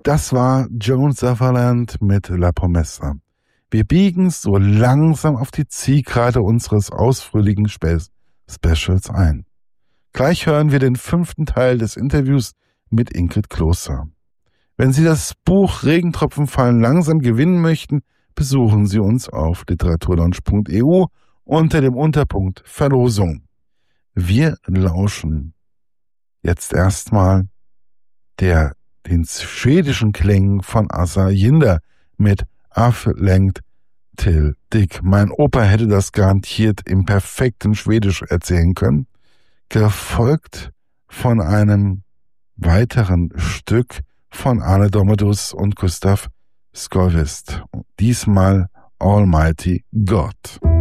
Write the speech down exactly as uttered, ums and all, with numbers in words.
Das war Joan Sutherland mit La Promessa. Wir biegen so langsam auf die Zielgerade unseres ausführlichen Spe- Specials ein. Gleich hören wir den fünften Teil des Interviews mit Ingrid Kloster. Wenn Sie das Buch Regentropfen fallen langsam gewinnen möchten, besuchen Sie uns auf literaturlaunch punkt e u unter dem Unterpunkt Verlosung. Wir lauschen jetzt erstmal der den schwedischen Klängen von Assa Jinder mit Aflengt till Dick. Mein Opa hätte das garantiert im perfekten Schwedisch erzählen können, gefolgt von einem weiteren Stück von Arne Domodus und Gustav Skovist. Diesmal Almighty God.